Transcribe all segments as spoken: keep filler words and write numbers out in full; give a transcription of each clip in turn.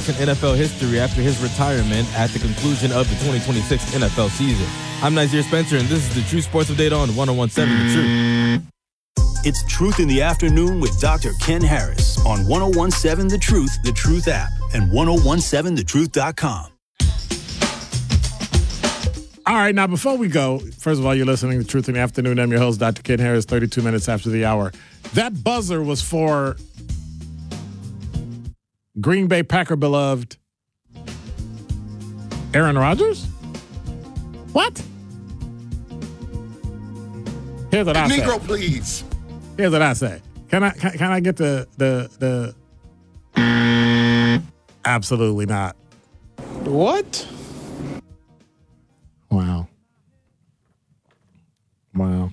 in N F L history after his retirement at the conclusion of the twenty twenty-six N F L season. I'm Nazir Spencer, and this is the True Sports Update on one oh one point seven The Truth. It's Truth in the Afternoon with Doctor Ken Harris on one oh one point seven The Truth, The Truth app, and ten seventeen the truth dot com. All right, now before we go, first of all, you're listening to Truth in the Afternoon. I'm your host, Doctor Ken Harris, thirty-two minutes after the hour. That buzzer was for Green Bay Packer beloved Aaron Rodgers? What? Here's what I say. Negro, please. Here's what I say. Can I can, can I get the the the absolutely not. What? Wow. Wow.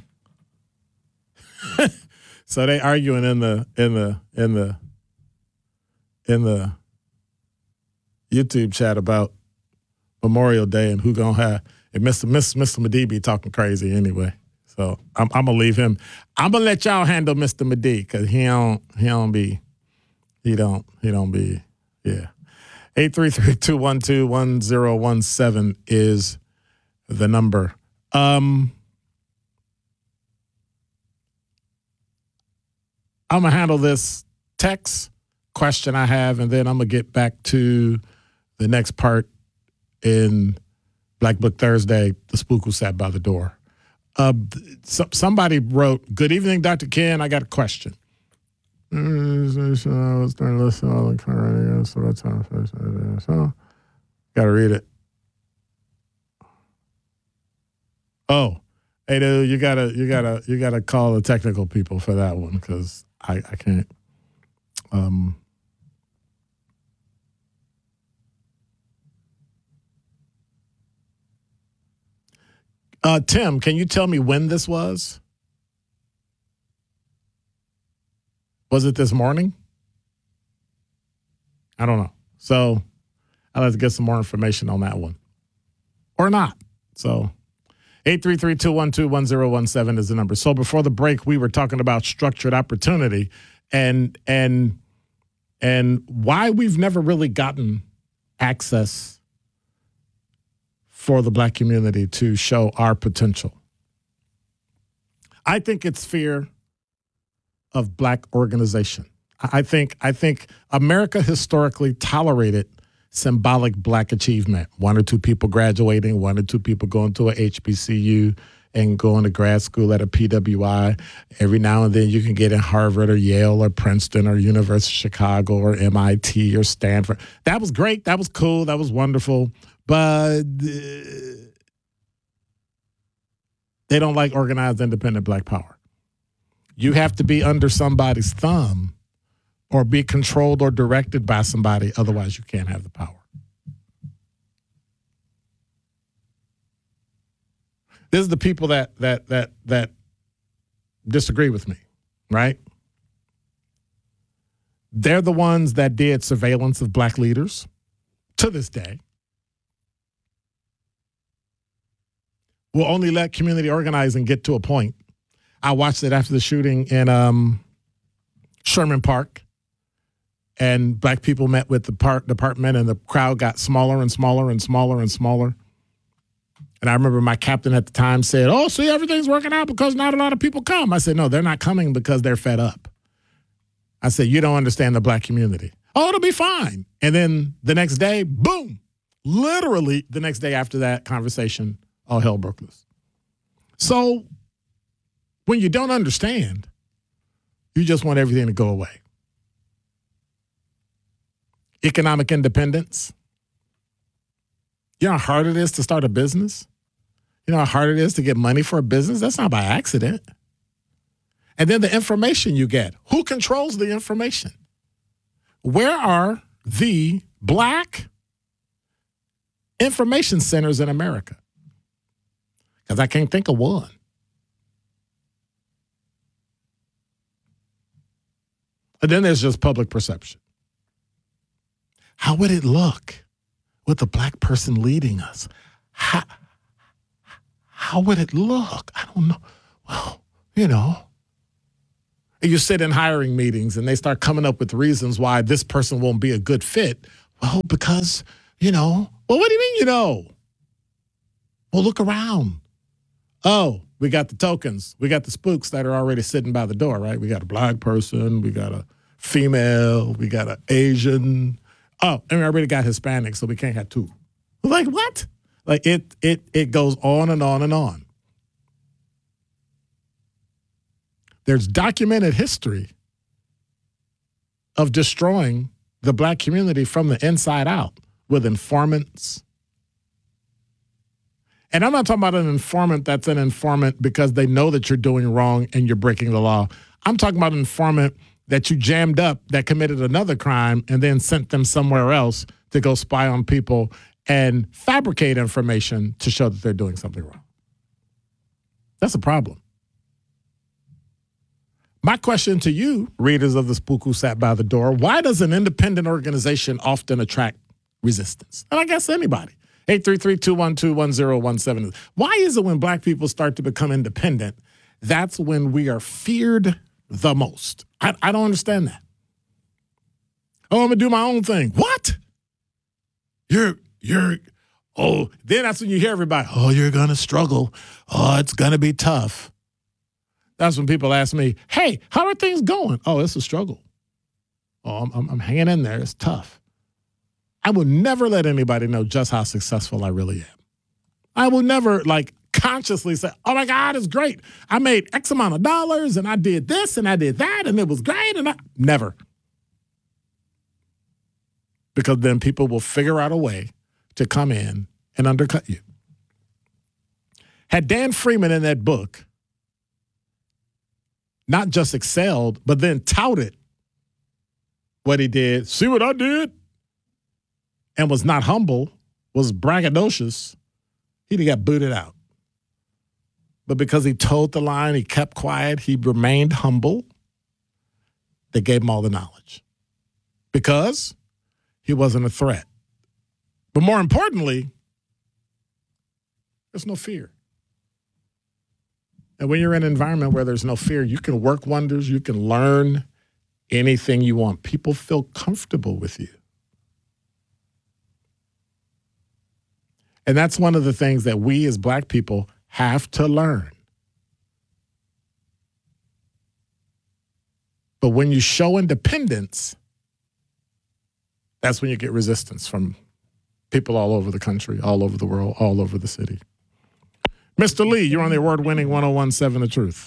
So they arguing in the in the in the in the YouTube chat about Memorial Day and who gonna have and Mister Mister Mister Medee be talking crazy anyway. So I'm, I'm gonna leave him. I'm gonna let y'all handle Mister Medee because he don't he don't be he don't he don't be yeah. eight three three, two one two, one oh one seven is the number. Um, I'm going to handle this text question I have, and then I'm going to get back to the next part in Black Book Thursday, The Spook Who Sat by the Door. Uh, so, somebody wrote, "Good evening, Doctor Ken. I got a question." I was trying to listen to all the current, so that's how so got to read it. Oh, hey, dude, you gotta, you gotta, you gotta call the technical people for that one because I, I can't. Um, uh, Tim, can you tell me when this was? Was it this morning? I don't know. So I'll have to get some more information on that one, or not. So. eight three three, two one two, one oh one seven is the number. So before the break, we were talking about structured opportunity and and and why we've never really gotten access for the Black community to show our potential. I think it's fear of Black organization. I think I think America historically tolerated symbolic Black achievement. One or two people graduating, one or two people going to a H B C U and going to grad school at a P W I. Every now and then you can get in Harvard or Yale or Princeton or University of Chicago or M I T or Stanford. That was great. That was cool. That was wonderful. But uh, they don't like organized, independent Black power. You have to be under somebody's thumb or be controlled or directed by somebody. Otherwise, you can't have the power. This is the people that that that that disagree with me, right? They're the ones that did surveillance of Black leaders to this day. Will only let community organizing get to a point. I watched it after the shooting in um, Sherman Park. And Black people met with the park department, and the crowd got smaller and smaller and smaller and smaller. And I remember my captain at the time said, "Oh, see, everything's working out because not a lot of people come." I said, "No, they're not coming because they're fed up." I said, "You don't understand the Black community." "Oh, it'll be fine." And then the next day, boom, literally the next day after that conversation, all hell broke loose. So when you don't understand, you just want everything to go away. Economic independence. You know how hard it is to start a business? You know how hard it is to get money for a business? That's not by accident. And then the information you get. Who controls the information? Where are the Black information centers in America? Because I can't think of one. And then there's just public perception. How would it look with a Black person leading us? How, how would it look? I don't know. Well, you know. And you sit in hiring meetings and they start coming up with reasons why this person won't be a good fit. Well, because, you know, well, what do you mean, you know? Well, look around. Oh, we got the tokens. We got the spooks that are already sitting by the door, right? We got a black person. We got a female. We got an Asian. Oh, and we already got Hispanic, so we can't have two. Like, what? Like, it, it, it goes on and on and on. There's documented history of destroying the black community from the inside out with informants. And I'm not talking about an informant that's an informant because they know that you're doing wrong and you're breaking the law. I'm talking about an informant that you jammed up that committed another crime and then sent them somewhere else to go spy on people and fabricate information to show that they're doing something wrong. That's a problem. My question to you, readers of The Spook Who Sat by the Door, why does an independent organization often attract resistance? And I guess anybody. eight three three, two one two, one zero one seven. Why is it when black people start to become independent, that's when we are feared the most? I, I don't understand that. Oh, I'm going to do my own thing. What? You're, you're, oh, then that's when you hear everybody, oh, you're going to struggle. Oh, it's going to be tough. That's when people ask me, hey, how are things going? Oh, it's a struggle. Oh, I'm, I'm, I'm hanging in there. It's tough. I will never let anybody know just how successful I really am. I will never, like, consciously say, oh, my God, it's great. I made X amount of dollars, and I did this, and I did that, and it was great. And I never. Because then people will figure out a way to come in and undercut you. Had Dan Freeman in that book not just excelled, but then touted what he did, see what I did, and was not humble, was braggadocious, he'd have got booted out. But because he told the line, he kept quiet, he remained humble, they gave him all the knowledge. Because he wasn't a threat. But more importantly, there's no fear. And when you're in an environment where there's no fear, you can work wonders, you can learn anything you want. People feel comfortable with you. And that's one of the things that we as black people have to learn. But when you show independence, that's when you get resistance from people all over the country, all over the world, all over the city. Mister Lee, you're on the award-winning one oh one seven The Truth.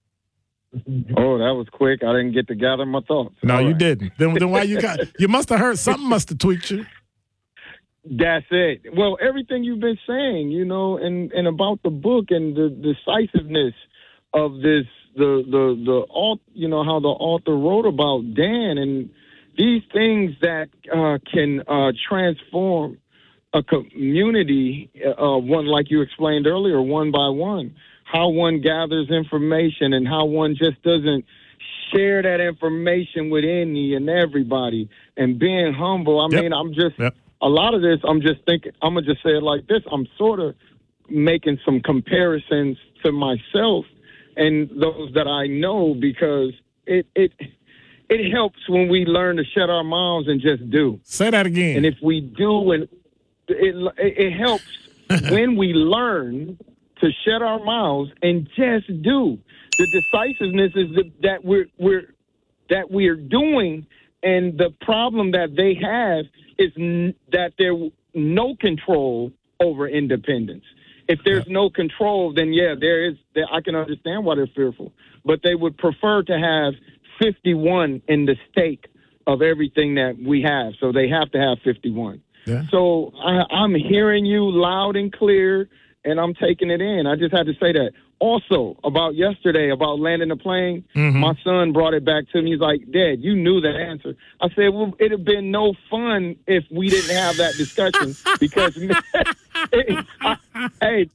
Oh, that was quick. I didn't get to gather my thoughts. No, All you right. didn't. Then, then why you got? You must have heard something. Must have tweaked you. That's it. Well, everything you've been saying, you know, and, and about the book and the decisiveness of this, the the the author, you know, how the author wrote about Dan and these things that uh, can uh, transform a community, uh, one like you explained earlier, one by one, how one gathers information and how one just doesn't share that information with any and everybody and being humble. I Yep. mean, I'm just, Yep. a lot of this, I'm just thinking, I'm going to just say it like this. I'm sort of making some comparisons to myself and those that I know because it, it, it helps when we learn to shut our mouths and just do. Say that again. And if we do, and it, it helps when we learn to shut our mouths and just do. The decisiveness is the, that we're we're that we're doing, and the problem that they have is n- that there's no control over independence. If there's Yeah. no control, then yeah, there is. There, I can understand why they're fearful, but they would prefer to have fifty-one in the stake of everything that we have. So they have to have fifty-one. Yeah. So I, I'm hearing you loud and clear, and I'm taking it in. I just had to say that. Also, about yesterday, about landing the plane, Mhm. my son brought it back to me. He's like, Dad, you knew the answer. I said, well, it'd have been no fun if we didn't have that discussion because, it, I, hey,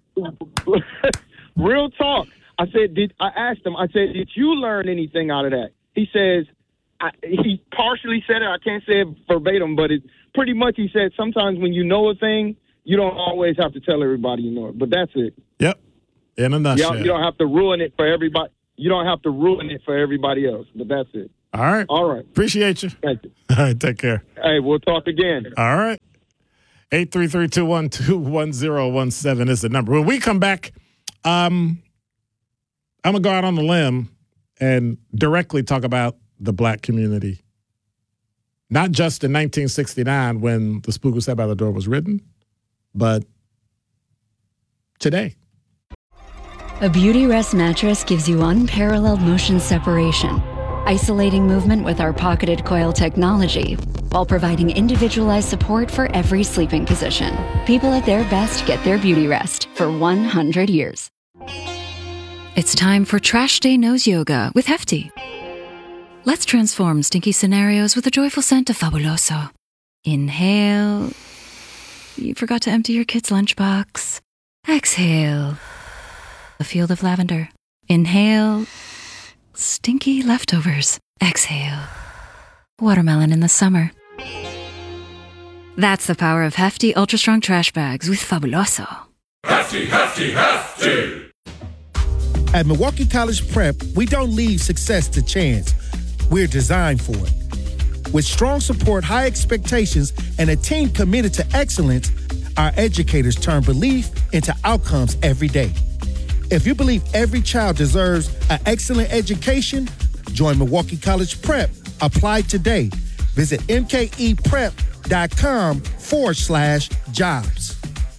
real talk. I said, did I asked him, I said, did you learn anything out of that? He says, I, he partially said it. I can't say it verbatim, but it pretty much he said sometimes when you know a thing, you don't always have to tell everybody you know it. But that's it. Yep. In a You nutshell. don't, you don't have to ruin it for everybody. You don't have to ruin it for everybody else. But that's it. All right. All right. Appreciate you. Thank you. All right. Take care. Hey, we'll talk again. All right. eight three three, two one two, one zero one seven is the number. When we come back, um, I'm going to go out on the limb and directly talk about the black community. Not just in nineteen sixty-nine when The Spook Who Sat by the Door was written, but today. A Beautyrest mattress gives you unparalleled motion separation, isolating movement with our pocketed coil technology, while providing individualized support for every sleeping position. People at their best get their Beautyrest for one hundred years. It's time for Trash Day Nose Yoga with Hefty. Let's transform stinky scenarios with the joyful scent of Fabuloso. Inhale. You forgot to empty your kid's lunchbox. Exhale. A field of lavender. Inhale. Stinky leftovers. Exhale. Watermelon in the summer. That's the power of Hefty Ultra Strong Trash Bags with Fabuloso. Hefty, Hefty, Hefty! At Milwaukee College Prep, we don't leave success to chance. We're designed for it. With strong support, high expectations, and a team committed to excellence, our educators turn belief into outcomes every day. If you believe every child deserves an excellent education, join Milwaukee College Prep. Apply today. Visit mkeprep.com forward slash jobs.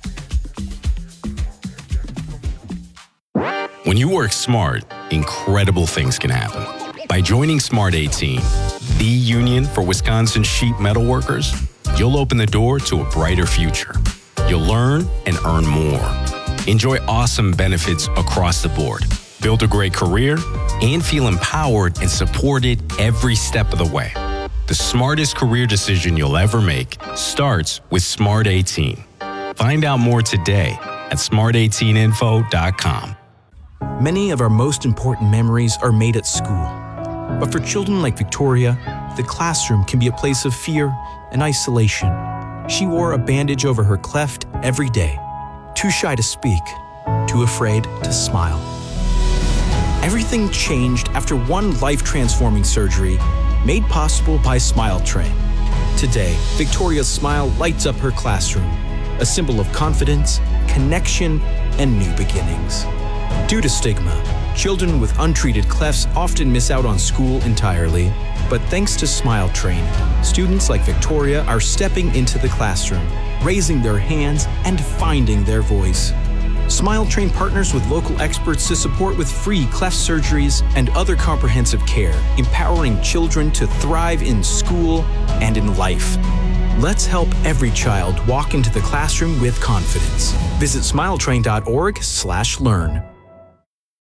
When you work smart, incredible things can happen. By joining Smart eighteen, the union for Wisconsin sheet metal workers, you'll open the door to a brighter future. You'll learn and earn more. Enjoy awesome benefits across the board. Build a great career and feel empowered and supported every step of the way. The smartest career decision you'll ever make starts with Smart eighteen. Find out more today at smart eighteen info dot com. Many of our most important memories are made at school. But for children like Victoria, the classroom can be a place of fear and isolation. She wore a bandage over her cleft every day, too shy to speak, too afraid to smile. Everything changed after one life-transforming surgery made possible by Smile Train. Today, Victoria's smile lights up her classroom, a symbol of confidence, connection, and new beginnings. Due to stigma, children with untreated clefts often miss out on school entirely. But thanks to Smile Train, students like Victoria are stepping into the classroom, raising their hands, and finding their voice. Smile Train partners with local experts to support with free cleft surgeries and other comprehensive care, empowering children to thrive in school and in life. Let's help every child walk into the classroom with confidence. Visit smiletrain dot org slash learn.